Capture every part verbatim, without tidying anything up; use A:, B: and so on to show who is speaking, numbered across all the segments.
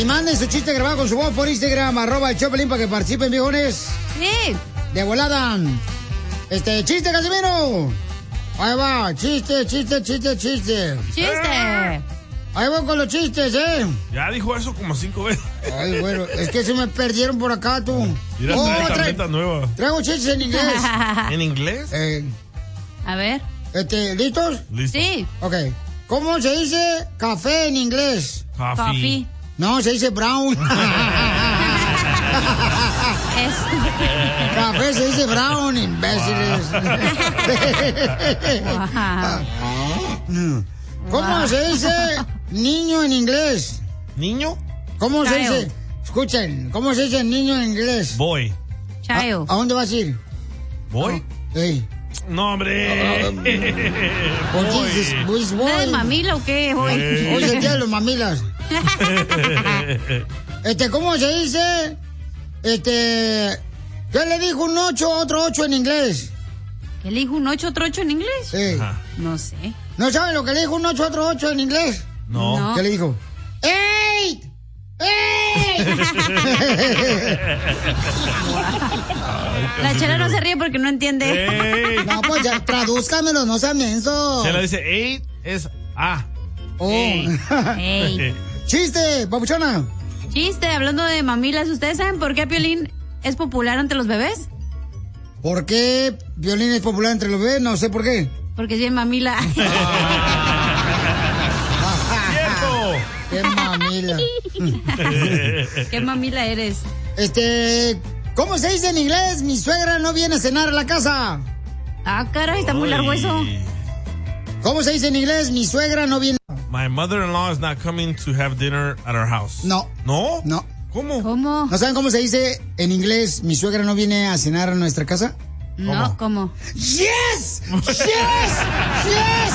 A: Y manden su chiste grabado con su voz por Instagram, arroba el Chopelín, para que participen, viejones.
B: Sí.
A: De volada. Este, chiste, Casimiro. Ahí va, chiste, chiste, chiste, chiste.
B: Chiste.
A: Ahí voy con los chistes, ¿eh?
C: Ya dijo eso como cinco veces.
A: Ay, bueno, es que se me perdieron por acá, tú.
C: Mira,
A: oh,
C: trae
A: tra
C: tarjeta nueva.
A: Traigo chistes en inglés.
C: ¿En inglés?
A: Eh,
B: A ver.
A: Este, ¿listos?
C: Listo.
B: Sí.
A: Ok. ¿Cómo se dice café en inglés?
C: Coffee.
B: Coffee.
A: No, se dice brown.
B: Es...
A: Café se dice brown, imbéciles.
B: Wow.
A: ¿Cómo
B: Wow.
A: se dice niño en inglés?
C: ¿Niño?
A: ¿Cómo se
B: Child.
A: dice? Escuchen, ¿cómo se dice niño en inglés?
C: Boy.
B: Child.
A: ¿A, a dónde vas a ir?
C: ¿Boy?
A: Ey.
C: No, hombre.
A: ¿Por qué dices, pues,
B: ¿No
A: boy?
B: de mamila o qué? Hoy.
C: Eh.
A: Hoy es el día de los mamilas. Este, ¿cómo se dice? Este, ¿qué le dijo un ocho a otro ocho en inglés?
B: ¿Qué le dijo un ocho otro ocho en inglés?
A: Sí.
C: Ajá.
B: No sé.
A: ¿No saben lo que le dijo un ocho a otro ocho en inglés?
C: No.
B: No.
A: ¿Qué le dijo? ¡Eight! ¡Eight!
B: La chela no se ríe porque no entiende.
C: Ey.
A: No, pues ya, tradúzcamelo, no sean mensos.
C: Se la dice eight es A.
A: Oh.
B: Ey.
A: Chiste, papuchona.
B: Chiste, hablando de mamilas, ¿ustedes saben por qué Piolín es popular entre los bebés?
A: ¿Por qué Violín es popular entre los bebés? No sé por qué.
B: Porque es bien mamila.
C: ¡Cierto!
A: ¡Qué mamila!
B: ¿Qué mamila eres?
A: Este, ¿cómo se dice en inglés? Mi suegra no viene a cenar a la casa.
B: Ah, caray, está muy largo eso.
C: Ay.
A: ¿Cómo se dice en inglés? Mi suegra no viene.
C: My mother-in-law is not coming to have dinner at our house.
A: No.
C: ¿No?
A: No.
C: ¿Cómo?
B: ¿Cómo?
A: ¿No saben cómo se dice en inglés? Mi suegra no viene a cenar a nuestra casa.
B: No, ¿cómo?
A: ¡Yes! ¡Yes! ¡Yes!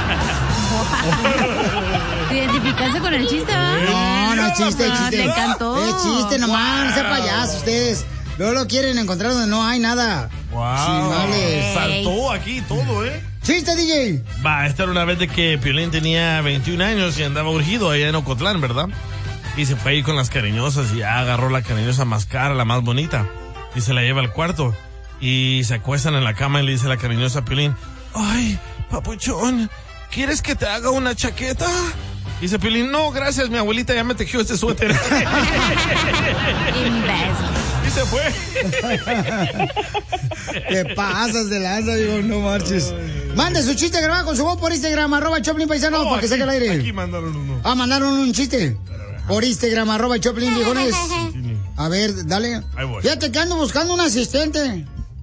B: ¿Te identificaste con el chiste, va?
A: No, no, chiste,
B: Ah,
A: chiste.
B: te encantó.
A: Es chiste nomás, no sea payaso ustedes. Luego lo quieren encontrar donde no hay nada.
C: Wow.
A: Chimales.
C: Saltó aquí todo, ¿eh?
A: Chiste, D J.
C: Va, esta era una vez de que Piolín tenía veintiún años y andaba urgido allá en Ocotlán, ¿verdad? Y se fue ahí con las cariñosas y ya agarró la cariñosa más cara, la más bonita. Y se la lleva al cuarto. Y se acuestan en la cama y le dice la cariñosa a Piolín: ay, papuchón, ¿quieres que te haga una chaqueta? Y dice Piolín: no, gracias, mi abuelita ya me tejió este suéter.
B: Imbécil.
C: Y se fue.
A: Te pasas de lanza, digo, no marches. Mande su chiste grabado con su voz por Instagram, arroba Choplin Paisano,
C: No,
A: para que
C: aquí,
A: saque el aire.
C: Aquí mandaron uno.
A: Ah, mandaron un chiste. Por Instagram, arroba Choplin, viejones. A ver, dale.
C: Ahí voy.
A: Fíjate que ando buscando un asistente.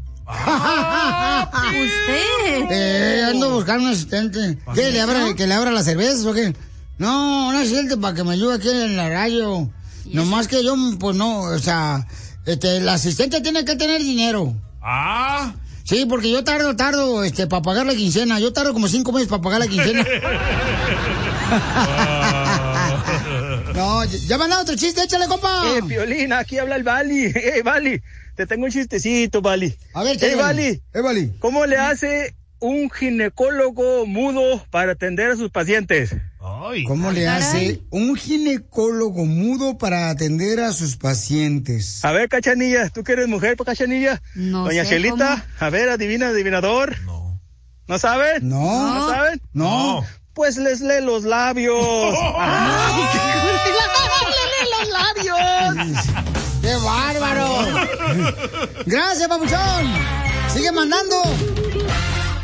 B: ¿Usted?
A: Eh, ando buscando un asistente. ¿Qué, le abra, que le abra las cervezas o qué? No, un asistente para que me ayude aquí en la radio. Nomás que yo, pues no, o sea, este, el asistente tiene que tener dinero.
C: Ah.
A: Sí, porque yo tardo, tardo, este, para pagar la quincena. Yo tardo como cinco meses para pagar la quincena. No, ya me han dado otro chiste, échale, compa.
D: Eh, Piolín, aquí habla el Bali. Eh, Bali, te tengo un chistecito, Bali.
A: A ver,
D: Eh, Bali.
A: Eh, Bali.
D: ¿Cómo le hace un ginecólogo mudo para atender a sus pacientes?
C: Ay.
A: ¿Cómo le
B: Caray.
A: hace un ginecólogo mudo para atender a sus pacientes?
D: A ver, Cachanilla, ¿tú que eres mujer, pues, Cachanilla?
B: No
D: Doña
B: sé
D: Chelita, a ver, adivina, adivinador.
C: No.
D: ¿No saben?
A: No.
D: ¿No saben?
A: No.
D: Pues les lee los labios. ¡Ay, lee los labios!
A: ¡Qué bárbaro! Gracias, papuchón. Sigue mandando.